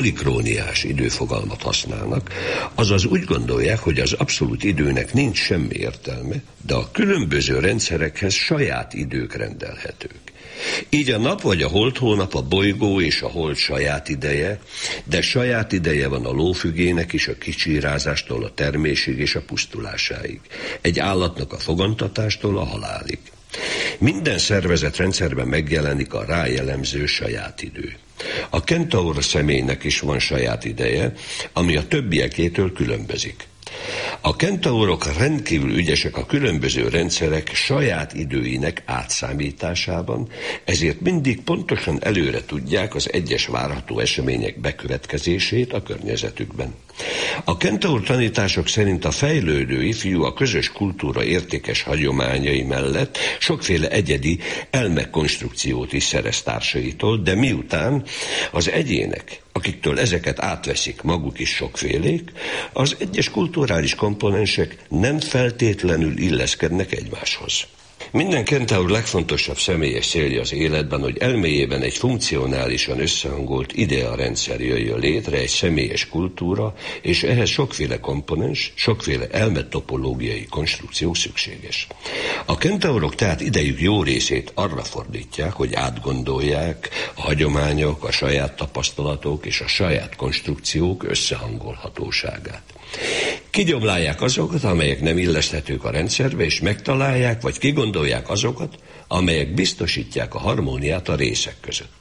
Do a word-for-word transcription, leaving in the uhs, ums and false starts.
polikróniás időfogalmat használnak, azaz úgy gondolják, hogy az abszolút időnek nincs semmi értelme, de a különböző rendszerekhez saját idők rendelhetők. Így a nap vagy a holdhónap a bolygó és a hold saját ideje, de saját ideje van a lófügének is a kicsírázástól a termésig és a pusztulásáig, egy állatnak a fogantatástól a halálig. Minden szervezet rendszerben megjelenik a rá jellemző saját idő. A kentaur személynek is van saját ideje, ami a többiekétől különbözik. A kentaurok rendkívül ügyesek a különböző rendszerek saját időinek átszámításában, ezért mindig pontosan előre tudják az egyes várható események bekövetkezését a környezetükben. A kentaur tanítások szerint a fejlődő ifjú a közös kultúra értékes hagyományai mellett sokféle egyedi elmekonstrukciót is szerez társaitól, de miután az egyének, akiktől ezeket átveszik, maguk is sokfélék, az egyes kulturális komponensek nem feltétlenül illeszkednek egymáshoz. Minden kentaur legfontosabb személyes célja az életben, hogy elméjében egy funkcionálisan összehangolt idearendszer jöjjön létre, egy személyes kultúra, és ehhez sokféle komponens, sokféle elmetopológiai konstrukció szükséges. A kentaurok tehát idejük jó részét arra fordítják, hogy átgondolják a hagyományok, a saját tapasztalatok és a saját konstrukciók összehangolhatóságát. Kigyomlálják azokat, amelyek nem illeszthetők a rendszerbe, és megtalálják, vagy kigondolják azokat, amelyek biztosítják a harmóniát a részek között.